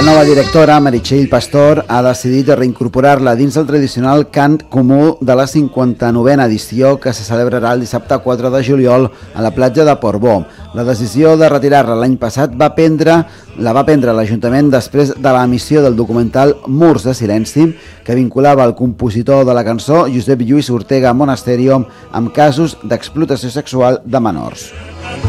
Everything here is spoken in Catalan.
nova directora, Meritxell Pastor, ha decidit reincorporar-la dins el tradicional cant comú de la 59a edició que se celebrarà el dissabte 4 de juliol a la platja de Portbou. La decisió de retirar-la l'any passat la va prendre l'Ajuntament després de l'emissió del documental Murs de Silenci, que vinculava el compositor de la cançó, Josep Lluís Ortega Monasterio, amb casos d'explotació sexual de menors.